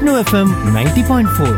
Vishnu FM 90.4.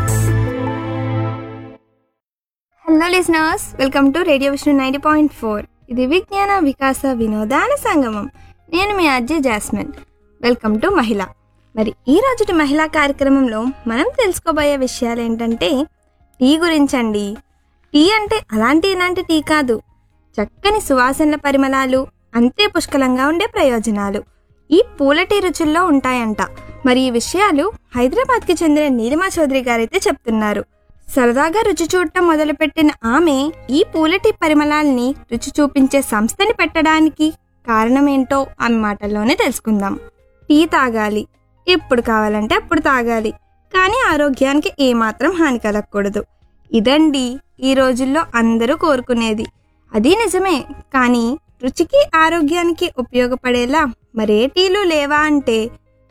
Hello listeners, welcome to radio Vishnu 90.4. ఇది విజ్ఞాన వికాస వినోదాల సంగమం. నేను మీ అజయ్ జాస్మిన్. వెల్కమ్ టు మహిళ. మరి ఈ రోజుటి మహిళా కార్యక్రమంలో మనం తెలుసుకోబోయే విషయాలు ఏంటంటే టీ గురించండి. టీ అంటే ఇలాంటి టీ కాదు, చక్కని సువాసనల పరిమళాలు, అంతే పుష్కలంగా ఉండే ప్రయోజనాలు ఈ పూల టీ రుచుల్లో ఉంటాయంట. మరి ఈ విషయాలు హైదరాబాద్కి చెందిన నీలిమా చౌదరి గారైతే చెప్తున్నారు. సరదాగా రుచి చూడటం మొదలుపెట్టిన ఆమె ఈ పూల టీ పరిమళాల్ని రుచి చూపించే సంస్థని పెట్టడానికి కారణమేంటో ఆమె మాటల్లోనే తెలుసుకుందాం. టీ తాగాలి, ఎప్పుడు కావాలంటే అప్పుడు తాగాలి, కానీ ఆరోగ్యానికి ఏమాత్రం హాని కలగకూడదు. ఇదండి ఈ రోజుల్లో అందరూ కోరుకునేది. అది నిజమే, కానీ రుచికి ఆరోగ్యానికి ఉపయోగపడేలా మరే టీలు లేవా అంటే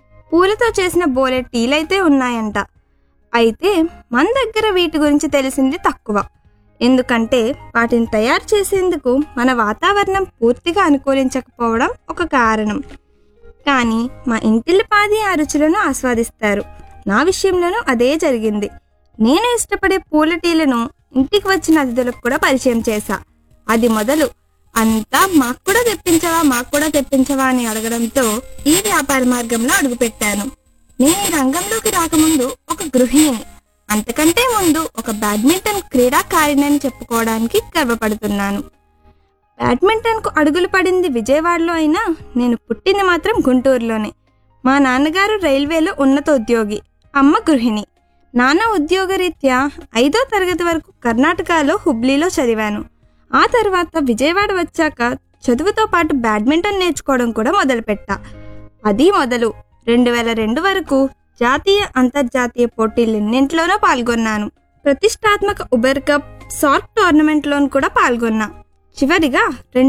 పూలతో చేసిన బోలెడ్ టీలైతే ఉన్నాయంట. అయితే మన దగ్గర వీటి గురించి తెలిసింది తక్కువ. ఎందుకంటే వాటిని తయారు చేసేందుకు మన వాతావరణం పూర్తిగా అనుకూలించకపోవడం ఒక కారణం. కానీ మా ఇంటిల్లిపాది ఆ రుచులను ఆస్వాదిస్తారు. నా విషయంలోనూ అదే జరిగింది. నేను ఇష్టపడే పూల టీలను ఇంటికి వచ్చిన అతిథులకు కూడా పరిచయం చేశా. అది మొదలు అంతా మాకు కూడా తెప్పించవా అని అడగడంతో ఈ వ్యాపార మార్గంలో అడుగుపెట్టాను. నేను ఈ రంగంలోకి రాకముందు ఒక గృహిణిని, అంతకంటే ముందు ఒక బ్యాడ్మింటన్ క్రీడాకారిణిని చెప్పుకోవడానికి గర్వపడుతున్నాను. బ్యాడ్మింటన్కు అడుగులు పడింది విజయవాడలో అయినా నేను పుట్టింది మాత్రం గుంటూరులోనే. మా నాన్నగారు రైల్వేలో ఉన్నత ఉద్యోగి, అమ్మ గృహిణి. నాన్న ఉద్యోగరీత్యా 5వ తరగతి వరకు కర్ణాటకలో హుబ్లీలో చదివాను. ఆ తర్వాత విజయవాడ వచ్చాక చదువుతో పాటు బ్యాడ్మింటన్ నేర్చుకోవడం కూడా మొదలుపెట్టా. అది మొదలు 2002 వరకు జాతీయ అంతర్జాతీయ పోటీలన్నింటిలోనూ పాల్గొన్నాను. ప్రతిష్టాత్మక ఉబెర్ కప్, సార్క్ టోర్నమెంట్లోనూ కూడా పాల్గొన్నా. చివరిగా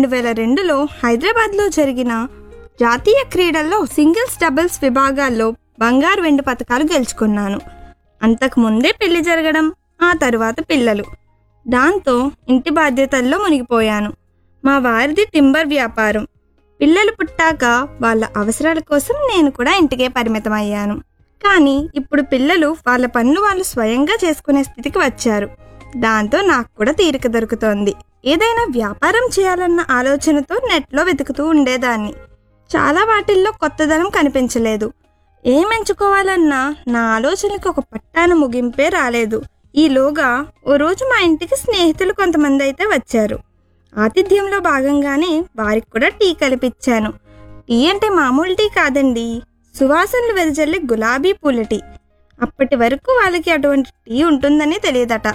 2002లో హైదరాబాద్లో జరిగిన జాతీయ క్రీడల్లో సింగిల్స్, డబుల్స్ విభాగాల్లో బంగారు, వెండి పతకాలు గెలుచుకున్నాను. అంతకుముందే పెళ్లి జరగడం, ఆ తరువాత పిల్లలు. దాంతో ఇంటి బాధ్యతల్లో మునిగిపోయాను. మా వారిది టింబర్ వ్యాపారం. పిల్లలు పుట్టాక వాళ్ళ అవసరాల కోసం నేను కూడా ఇంటికే పరిమితమయ్యాను. కానీ ఇప్పుడు పిల్లలు వాళ్ళ పనులు వాళ్ళు స్వయంగా చేసుకునే స్థితికి వచ్చారు. దాంతో నాకు కూడా తీరిక దొరుకుతోంది. ఏదైనా వ్యాపారం చేయాలన్న ఆలోచనతో నెట్లో వెతుకుతూ ఉండేదాన్ని. చాలా వాటిల్లో కొత్తదనం కనిపించలేదు. ఏమెంచుకోవాలన్నా నా ఆలోచనలకు ఒక పట్టాన ముగింపే రాలేదు. ఈలోగా ఓ రోజు మా ఇంటికి స్నేహితులు కొంతమంది అయితే వచ్చారు. ఆతిథ్యంలో భాగంగానే వారికి కూడా టీ కలిపిచ్చాను. టీ అంటే మామూలు టీ కాదండి, సువాసనలు వెదజల్లే గులాబీ పూల టీ. అప్పటి వరకు వాళ్ళకి అటువంటి టీ ఉంటుందని తెలియదట.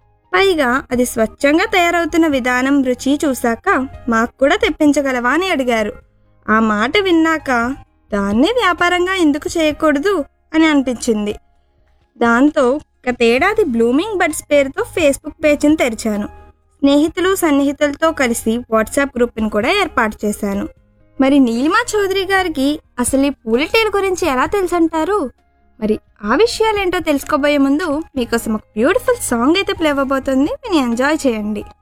పైగా అది స్వచ్ఛంగా తయారవుతున్న విధానం, రుచి చూశాక మాకు కూడా తెప్పించగలవా అని అడిగారు. ఆ మాట విన్నాక దాన్నే వ్యాపారంగా ఎందుకు చేయకూడదు అని అనిపించింది. దాంతో గతేడాది బ్లూమింగ్ బడ్స్ పేరుతో ఫేస్బుక్ పేజీని తెరిచాను. స్నేహితులు, సన్నిహితులతో కలిసి వాట్సాప్ గ్రూప్ని కూడా ఏర్పాటు చేశాను. మరి నీలిమా చౌదరి గారికి అసలు ఈ పూల టీల గురించి ఎలా తెలుసంటారు? మరి ఆ విషయాలేంటో తెలుసుకోబోయే ముందు మీకోసం ఒక బ్యూటిఫుల్ సాంగ్ అయితే ప్లే అవ్వబోతుంది. విని ఎంజాయ్ చేయండి.